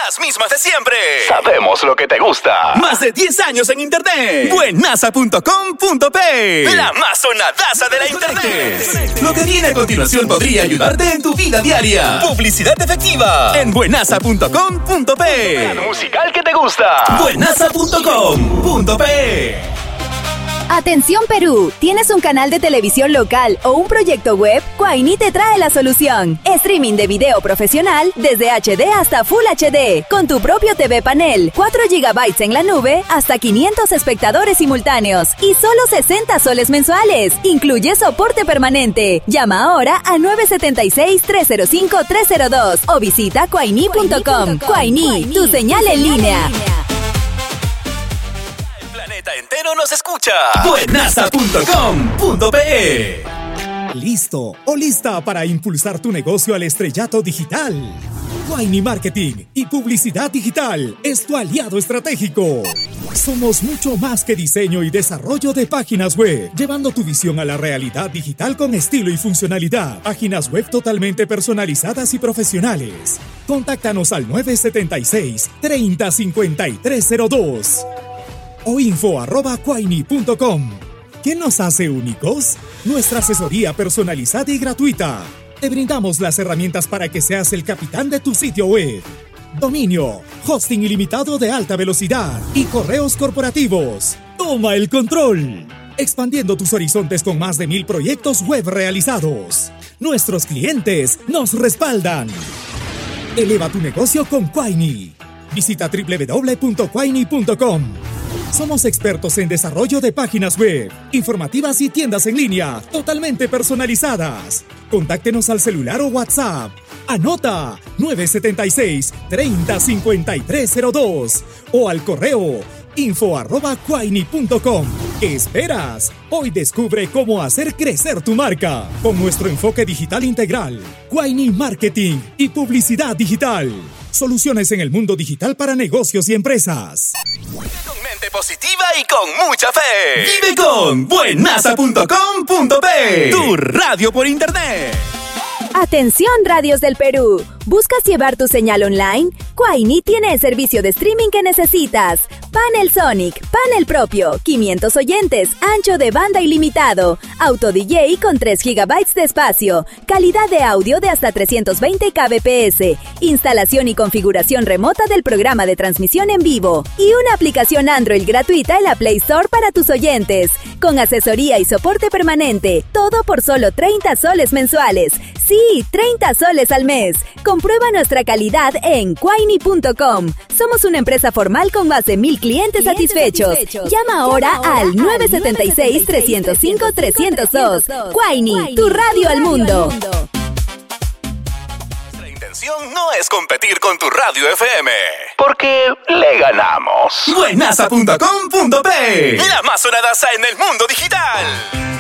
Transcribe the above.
Las mismas de siempre. Sabemos lo que te gusta. Más de 10 años en internet. Buenaza.com.p. La más sonadaza de la internet. Lo que viene a continuación podría ayudarte en tu vida diaria. Publicidad efectiva en buenaza.com.p. La musical que te gusta. Buenaza.com.p. Atención Perú, ¿tienes un canal de televisión local o un proyecto web? Quaini te trae la solución. Streaming de video profesional desde HD hasta Full HD, con tu propio TV panel, 4 GB en la nube, hasta 500 espectadores simultáneos y solo 60 soles mensuales. Incluye soporte permanente. Llama ahora a 976-305-302 o visita quaini.com. Quaini, tu señal en línea. El planeta entero nos escucha. Buenaza.com.pe. ¿Listo o lista para impulsar tu negocio al estrellato digital? Quaini Marketing y Publicidad Digital es tu aliado estratégico. Somos mucho más que diseño y desarrollo de páginas web, llevando tu visión a la realidad digital con estilo y funcionalidad. Páginas web totalmente personalizadas y profesionales. Contáctanos al 976-305302 o info@quaini.com. ¿Qué nos hace únicos? Nuestra asesoría personalizada y gratuita. Te brindamos las herramientas para que seas el capitán de tu sitio web. Dominio, hosting ilimitado de alta velocidad y correos corporativos. Toma el control. Expandiendo tus horizontes con más de 1000 proyectos web realizados. Nuestros clientes nos respaldan. Eleva tu negocio con Quaini. Visita www.quaini.com. Somos expertos en desarrollo de páginas web, informativas y tiendas en línea, totalmente personalizadas. Contáctenos al celular o WhatsApp. Anota 976-305302 o al correo info@quaini.com. ¿Qué esperas? Hoy descubre cómo hacer crecer tu marca con nuestro enfoque digital integral. Quaini Marketing y Publicidad Digital. Soluciones en el mundo digital para negocios y empresas. Con mente positiva y con mucha fe. Vive con buenaza.com.p. Tu radio por internet. Atención radios del Perú, ¿buscas llevar tu señal online? Quaini tiene el servicio de streaming que necesitas. Panel Sonic, panel propio, 500 oyentes, ancho de banda ilimitado, auto DJ con 3 GB de espacio, calidad de audio de hasta 320 kbps, instalación y configuración remota del programa de transmisión en vivo y una aplicación Android gratuita en la Play Store para tus oyentes, con asesoría y soporte permanente, todo por solo 30 soles mensuales. Sí, 30 soles al mes. Comprueba nuestra calidad en quaini.com. Somos una empresa formal con más de 1000 clientes satisfechos. Llama ahora al 976-305-302. Quaini, tu radio al mundo. Nuestra intención no es competir con tu radio FM, Porque le ganamos. Buenaza.com.p. La más sonadaza en el mundo digital.